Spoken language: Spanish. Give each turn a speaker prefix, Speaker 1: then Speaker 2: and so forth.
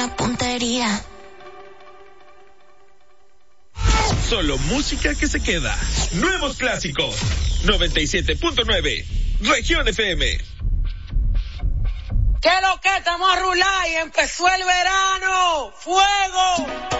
Speaker 1: la puntería.
Speaker 2: Solo música que se queda. Nuevos clásicos. 97.9. Región FM.
Speaker 3: ¿Qué lo que estamos a rular y empezó el verano? ¡Fuego!